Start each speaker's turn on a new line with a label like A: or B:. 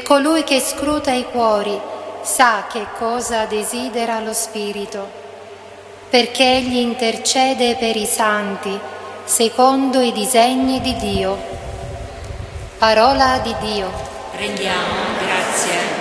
A: colui che scruta i cuori sa che cosa desidera lo Spirito, perché egli intercede per i santi secondo i disegni di Dio. Parola di Dio.
B: Rendiamo grazie.